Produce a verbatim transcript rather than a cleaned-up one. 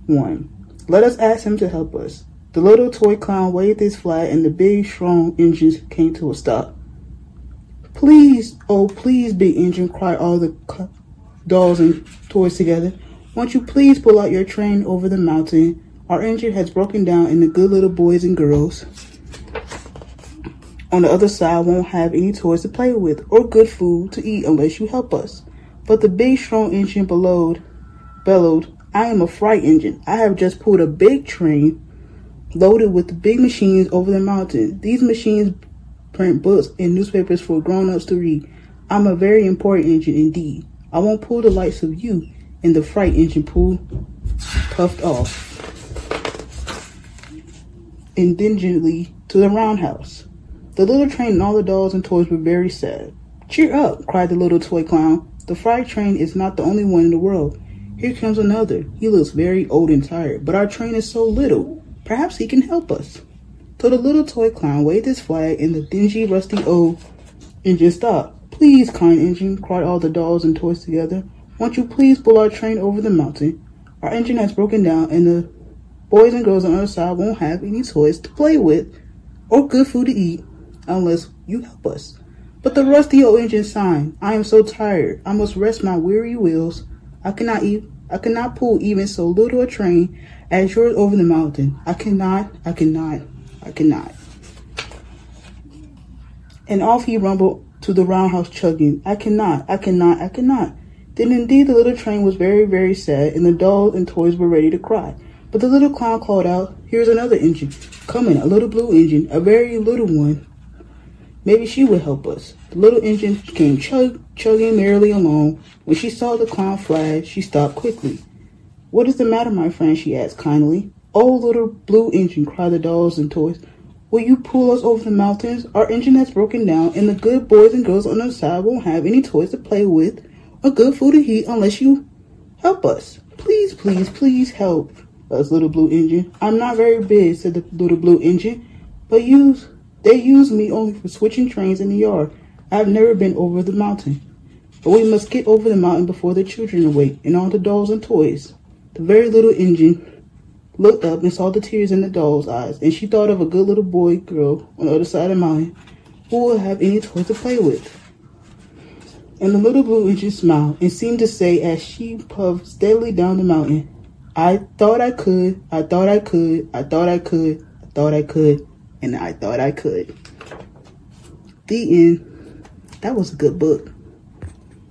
one. Let us ask him to help us. The little toy clown waved his flag and the big, strong engines came to a stop. Please, oh please, big engine, cried all the dolls and toys together. Won't you please pull out your train over the mountain? Our engine has broken down and the good little boys and girls on the other side won't have any toys to play with or good food to eat unless you help us. But the big, strong engine bellowed, bellowed, I am a freight engine. I have just pulled a big train loaded with big machines over the mountain. These machines print books and newspapers for grown-ups to read. I'm a very important engine indeed. I won't pull the likes of you. And the freight engine pulled, puffed off indignantly to the roundhouse. The little train and all the dolls and toys were very sad. Cheer up, cried the little toy clown. The freight train is not the only one in the world. Here comes another. He looks very old and tired, but our train is so little. Perhaps he can help us. So the little toy clown waved his flag and the dingy, rusty old engine stopped. Please, kind engine, cried all the dolls and toys together. Won't you please pull our train over the mountain? Our engine has broken down and the boys and girls on the other side won't have any toys to play with or good food to eat unless you help us. But the rusty old engine sighed. I am so tired. I must rest my weary wheels. I cannot eat. I cannot pull even so little a train as yours over the mountain. I cannot. I cannot. I cannot. And off he rumbled to the roundhouse chugging. I cannot. I cannot. I cannot. Then indeed the little train was very, very sad, and the dolls and toys were ready to cry. But the little clown called out, here's another engine. Coming, a little blue engine, a very little one. Maybe she would help us. The little engine came chug, chugging merrily along. When she saw the clown flag, she stopped quickly. What is the matter, my friend? She asked kindly. Oh, little blue engine, cried the dolls and toys. Will you pull us over the mountains? Our engine has broken down, and the good boys and girls on the side won't have any toys to play with or good food to eat unless you help us. Please, please, please help us, little blue engine. I'm not very big, said the little blue engine, but use they use me only for switching trains in the yard. I've never been over the mountain. But we must get over the mountain before the children awake and all the dolls and toys. The very little engine looked up and saw the tears in the doll's eyes, and she thought of a good little boy girl on the other side of the mountain who will have any toys to play with. And the little blue engine smiled and seemed to say as she puffed steadily down the mountain, I thought I could, I thought I could, I thought I could, I thought I could, and I thought I could. The end. That was a good book.